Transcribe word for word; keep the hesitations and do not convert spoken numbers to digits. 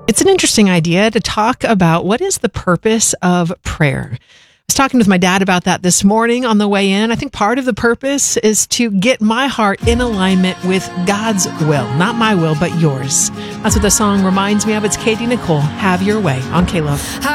It's an interesting idea to talk about what is the purpose of prayer. I was talking with my dad about that this morning on the way in. I think part of the purpose is to get my heart in alignment with God's will. Not my will, but yours. That's what the song reminds me of. It's Katie Nicole, Have Your Way on K-Love.